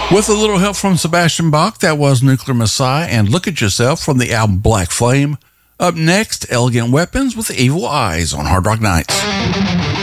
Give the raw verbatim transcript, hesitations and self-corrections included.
With a little help from Sebastian Bach, that was Nuclear Messiah and Look at Yourself from the album Black Flame. Up next, Elegant Weapons with Evil Eyes on Hard Rock Nights.